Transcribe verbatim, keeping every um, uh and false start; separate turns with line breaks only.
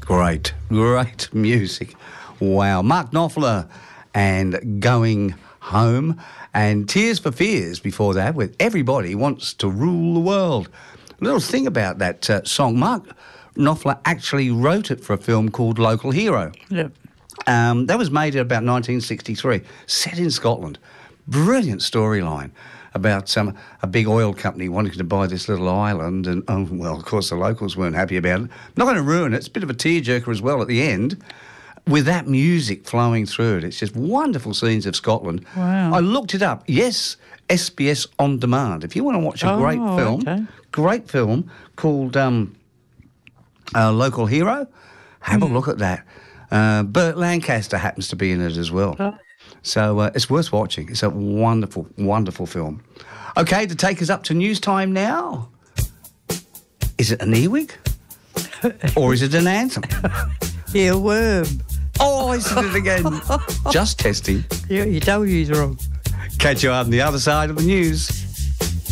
Great, great music. Wow. Mark Knopfler and Going Home, and Tears for Fears before that with Everybody Wants to Rule the World. A little thing about that uh, song, Mark Knopfler actually wrote it for a film called Local Hero.
Yep.
Um, that was made in about nineteen sixty-three, set in Scotland. Brilliant storyline about um, a big oil company wanting to buy this little island, and, oh, well, of course, the locals weren't happy about it. Not going to ruin it. It's a bit of a tearjerker as well at the end, with that music flowing through it. It's just wonderful scenes of Scotland.
Wow.
I looked it up. Yes, S B S On Demand. If you want to watch a
Oh,
great film,
okay.
great film called um, uh, Local Hero, have
Hmm.
a look at that. Uh, Burt Lancaster happens to be in it as well.
Oh.
So uh, it's worth watching. It's a wonderful, wonderful film. Okay, to take us up to news time now. Is it an earwig? Or is it an anthem?
Earworm.
Oh, I said it again. Just testing.
You, your W's wrong.
Catch you on the other side of the news.